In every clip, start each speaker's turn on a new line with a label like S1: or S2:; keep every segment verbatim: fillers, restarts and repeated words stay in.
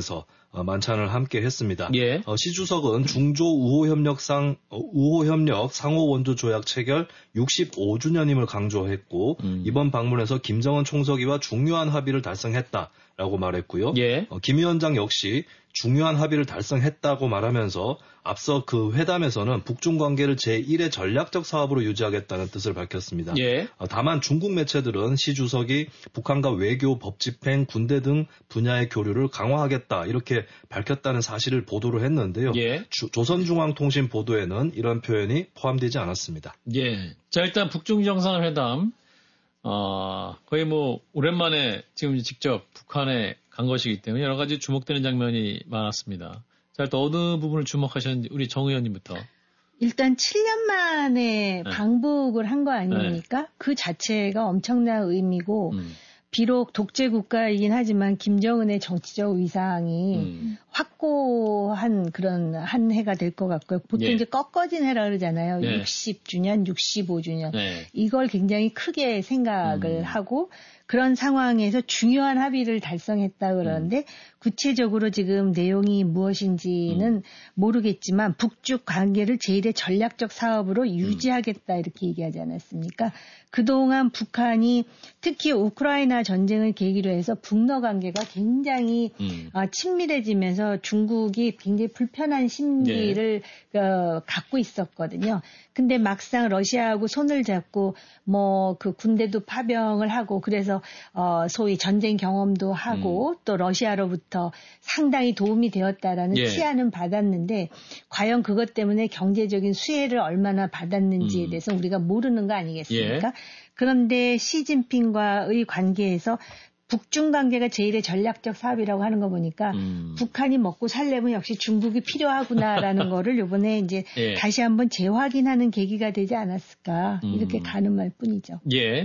S1: 에서 어, 만찬을 함께 했습니다.
S2: 예.
S1: 어, 시 주석은 중조 우호 협력상 어, 우호 협력 상호 원조 조약 체결 육십오 주년임을 강조했고 음. 이번 방문에서 김정은 총서기와 중요한 합의를 달성했다라고 말했고요.
S2: 예.
S1: 어, 김 위원장 역시 중요한 합의를 달성했다고 말하면서 앞서 그 회담에서는 북중 관계를 제일의 전략적 사업으로 유지하겠다는 뜻을 밝혔습니다.
S2: 예.
S1: 어, 다만 중국 매체들은 시 주석이 북한과 외교, 법집행, 군대 등 분야의 교류를 강화하겠다 이렇게 밝혔다는 사실을 보도를 했는데요.
S2: 예.
S1: 주, 조선중앙통신 보도에는 이런 표현이 포함되지 않았습니다.
S2: 예. 자, 일단 북중 정상회담 어, 거의 뭐 오랜만에 지금 직접 북한에 간 것이기 때문에 여러 가지 주목되는 장면이 많았습니다. 자, 일단 어느 부분을 주목하셨는지 우리 정 의원님부터.
S3: 일단 칠 년 만에
S2: 네.
S3: 방북을 한 거 아닙니까? 네. 그 자체가 엄청난 의미고 음. 비록 독재 국가이긴 하지만 김정은의 정치적 위상이 음. 확고한 그런 한 해가 될 것 같고요. 보통 예. 이제 꺾어진 해라 그러잖아요. 네. 육십 주년, 육십오 주년. 네. 이걸 굉장히 크게 생각을 음. 하고 그런 상황에서 중요한 합의를 달성했다 그러는데 음. 구체적으로 지금 내용이 무엇인지는 음. 모르겠지만 북중 관계를 제일의 전략적 사업으로 유지하겠다 이렇게 얘기하지 않았습니까? 그동안 북한이 특히 우크라이나 전쟁을 계기로 해서 북러 관계가 굉장히 음. 어, 친밀해지면서 중국이 굉장히 불편한 심리를 네. 어, 갖고 있었거든요. 근데 막상 러시아하고 손을 잡고 뭐 그 군대도 파병을 하고 그래서 어, 소위 전쟁 경험도 하고 음. 또 러시아로부터 상당히 도움이 되었다라는 예. 칭찬은 받았는데 과연 그것 때문에 경제적인 수혜를 얼마나 받았는지에 대해서 음. 우리가 모르는 거 아니겠습니까? 예. 그런데 시진핑과의 관계에서 북중 관계가 제일의 전략적 사업이라고 하는 거 보니까 음. 북한이 먹고 살려면 역시 중국이 필요하구나라는 거를 이번에 이제 예. 다시 한번 재확인하는 계기가 되지 않았을까 음. 이렇게 가늠할 뿐이죠.
S2: 예.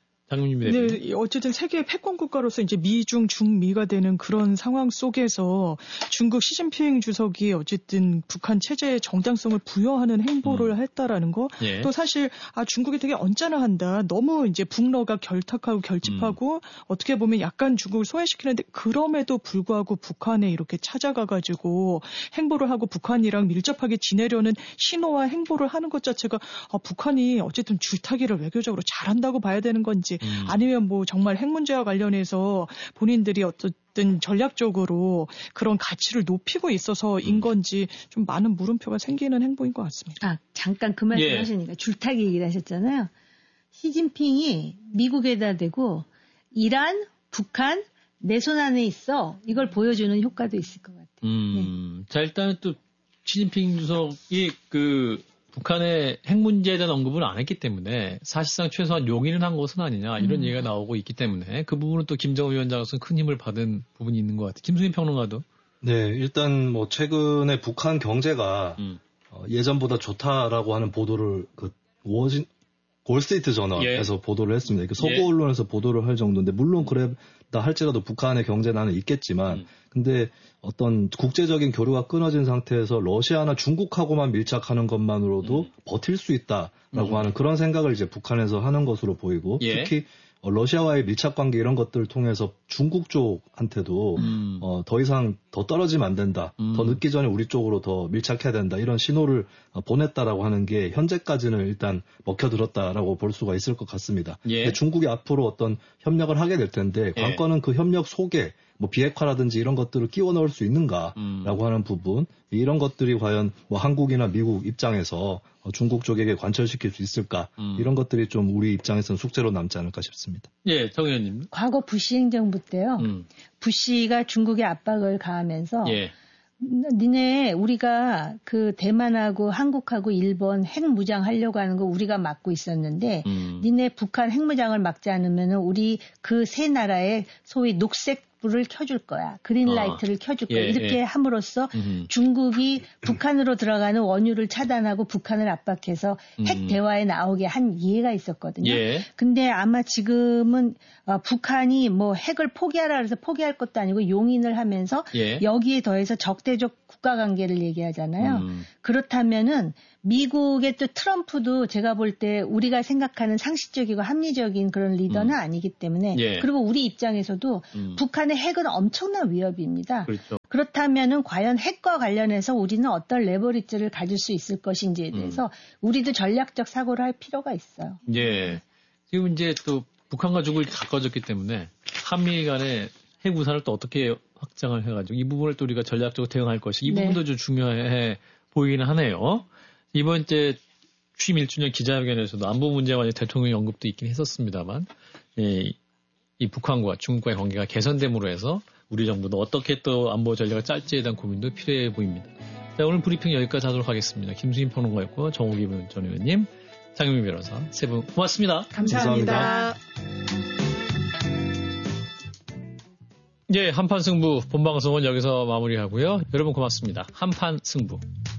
S4: 네, 어쨌든 세계 패권 국가로서 이제 미중 중미가 되는 그런 상황 속에서 중국 시진핑 주석이 어쨌든 북한 체제의 정당성을 부여하는 행보를 음. 했다라는 거. 예. 또 사실 아 중국이 되게 언짢아한다. 너무 이제 북러가 결탁하고 결집하고 음. 어떻게 보면 약간 중국을 소외시키는데 그럼에도 불구하고 북한에 이렇게 찾아가가지고 행보를 하고 북한이랑 밀접하게 지내려는 신호와 행보를 하는 것 자체가 아, 북한이 어쨌든 줄타기를 외교적으로 잘한다고 봐야 되는 건지. 음. 아니면 뭐 정말 핵 문제와 관련해서 본인들이 어쨌든 전략적으로 그런 가치를 높이고 있어서인 음. 건지 좀 많은 물음표가 생기는 행보인 것 같습니다.
S3: 아, 잠깐 그 말씀 예. 하시니까 줄타기 얘기를 하셨잖아요. 시진핑이 미국에다 대고 이란, 북한 내 손 안에 있어 이걸 보여주는 효과도 있을 것 같아요.
S2: 음. 네. 자, 일단은 또 시진핑 주석이 그 북한의 핵 문제에 대한 언급을 안 했기 때문에 사실상 최소한 용인을 한 것은 아니냐 이런 음. 얘기가 나오고 있기 때문에 그 부분은 또 김정은 위원장으로서는 큰 힘을 받은 부분이 있는 것 같아요. 김수민 평론가도.
S1: 네, 일단 뭐 최근에 북한 경제가 음. 어, 예전보다 좋다라고 하는 보도를 그 워진 골스트리트 저널에서 예. 보도를 했습니다. 그 서구 예. 언론에서 보도를 할 정도인데 물론 그랬다 할지라도 북한의 경제난은 있겠지만 음. 근데 어떤 국제적인 교류가 끊어진 상태에서 러시아나 중국하고만 밀착하는 것만으로도 음. 버틸 수 있다라고 음. 하는 그런 생각을 이제 북한에서 하는 것으로 보이고 예. 특히 어, 러시아와의 밀착 관계 이런 것들을 통해서 중국 쪽한테도 음. 어, 더 이상 더 떨어지면 안 된다. 음. 더 늦기 전에 우리 쪽으로 더 밀착해야 된다. 이런 신호를 어, 보냈다라고 하는 게 현재까지는 일단 먹혀들었다라고 볼 수가 있을 것 같습니다. 예. 중국이 앞으로 어떤 협력을 하게 될 텐데
S2: 예.
S1: 관건은 그 협력 속에 뭐 비핵화라든지 이런 것들을 끼워 넣을 수 있는가라고
S2: 음.
S1: 하는 부분 이런 것들이 과연 뭐 한국이나 미국 입장에서 어, 중국 쪽에게 관철시킬 수 있을까
S2: 음.
S1: 이런 것들이 좀 우리 입장에서는 숙제로 남지 않을까 싶습니다.
S2: 예, 정 의원님.
S3: 과거 부시 행정부 때요.
S2: 음.
S3: 부시가 중국에 압박을 가하면서
S2: 예.
S3: 니네 우리가 그 대만하고 한국하고 일본 핵무장 하려고 하는 거 우리가 막고 있었는데
S2: 음.
S3: 니네 북한 핵무장을 막지 않으면 우리 그 세 나라의 소위 녹색 불을 켜줄 거야. 그린라이트를 아, 켜줄 거야.
S2: 예,
S3: 이렇게
S2: 예.
S3: 함으로써
S2: 음흠.
S3: 중국이 북한으로 들어가는 원유를 차단하고 북한을 압박해서 핵
S2: 음.
S3: 대화에 나오게 한 이해가 있었거든요.
S2: 예.
S3: 근데 아마 지금은 어, 북한이 뭐 핵을 포기하라 그래서 포기할 것도 아니고 용인을 하면서
S2: 예.
S3: 여기에 더해서 적대적 국가 관계를 얘기하잖아요.
S2: 음.
S3: 그렇다면은 미국의 또 트럼프도 제가 볼 때 우리가 생각하는 상식적이고 합리적인 그런 리더는
S2: 음.
S3: 아니기 때문에
S2: 예.
S3: 그리고 우리 입장에서도
S2: 음.
S3: 북한의 핵은 엄청난 위협입니다.
S2: 그렇죠.
S3: 그렇다면은 과연 핵과 관련해서 우리는 어떤 레버리지를 가질 수 있을 것인지에 대해서 음. 우리도 전략적 사고를 할 필요가 있어요.
S2: 예. 지금 이제 또 북한과 중국이 가까워졌기 때문에 한미 간의 핵 우산을 또 어떻게 확장을 해가지고 이 부분을 또 우리가 전략적으로 대응할 것이 이 부분도 네. 좀 중요해 보이기는 하네요. 이번 이제 취임 일 주년 기자회견에서도 안보 문제에 관해 대통령의 언급도 있긴 했었습니다만 예, 이 북한과 중국과의 관계가 개선됨으로 해서 우리 정부도 어떻게 또 안보 전략을 짤지에 대한 고민도 필요해 보입니다. 자, 오늘 브리핑 여기까지 하도록 하겠습니다. 김수인 평론가였고 정호기 전 의원님, 장윤미 변호사 세 분 고맙습니다.
S4: 감사합니다.
S1: 감사합니다.
S2: 예, 한판 승부 본방송은 여기서 마무리하고요. 여러분 고맙습니다. 한판 승부.